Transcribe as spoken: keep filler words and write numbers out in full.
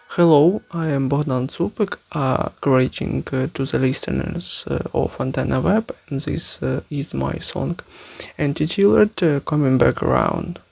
Hello, I am Bogdan Zupik, uh, greeting uh, to the listeners uh, of Antenna Web, and this uh, is my song Antitilled uh, coming back around.